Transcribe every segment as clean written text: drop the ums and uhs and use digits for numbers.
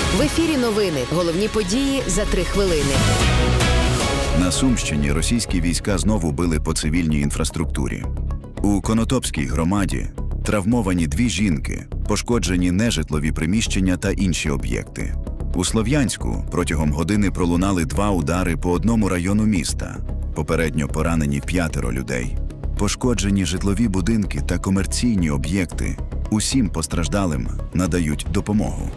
В ефірі новини. Головні події за 3 хвилини. На Сумщині російські війська знову били по цивільній інфраструктурі. У Конотопській громаді травмовані 2 жінки, пошкоджені нежитлові приміщення та інші об'єкти. У Слов'янську протягом години пролунали 2 удари по одному району міста. Попередньо поранені 5 людей. Пошкоджені житлові будинки та комерційні об'єкти. Усім постраждалим надають допомогу.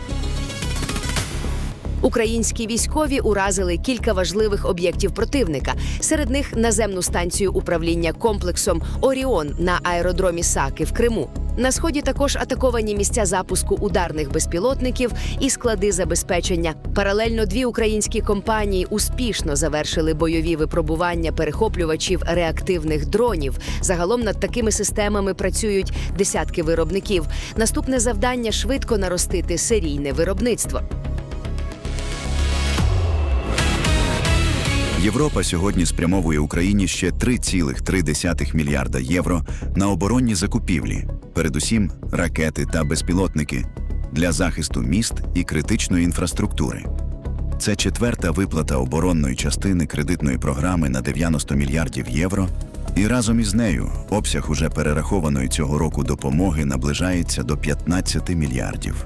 Українські військові уразили кілька важливих об'єктів противника. Серед них наземну станцію управління комплексом «Оріон» на аеродромі Саки в Криму. На Сході також атаковані місця запуску ударних безпілотників і склади забезпечення. Паралельно 2 українські компанії успішно завершили бойові випробування перехоплювачів реактивних дронів. Загалом над такими системами працюють десятки виробників. Наступне завдання – швидко наростити серійне виробництво. Європа сьогодні спрямовує Україні ще 3,3 мільярда євро на оборонні закупівлі, передусім ракети та безпілотники, для захисту міст і критичної інфраструктури. Це 4-та виплата оборонної частини кредитної програми на 90 мільярдів євро, і разом із нею обсяг уже перерахованої цього року допомоги наближається до 15 мільярдів.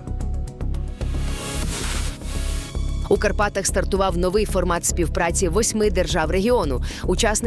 У Карпатах стартував новий формат співпраці 8 держав регіону.